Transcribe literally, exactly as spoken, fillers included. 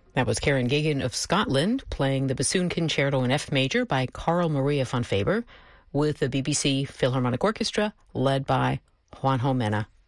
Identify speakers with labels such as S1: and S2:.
S1: That was Karen Gagan of Scotland playing the bassoon concerto in F major by Carl Maria von Faber with the B B C Philharmonic Orchestra led by Juanjo Mena.